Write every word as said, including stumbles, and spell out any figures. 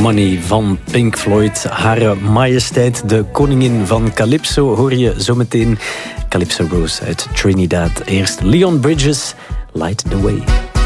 Money van Pink Floyd. Hare majesteit, de koningin van Calypso, hoor je zometeen. Calypso Rose uit Trinidad. Eerst Leon Bridges, Light the Way.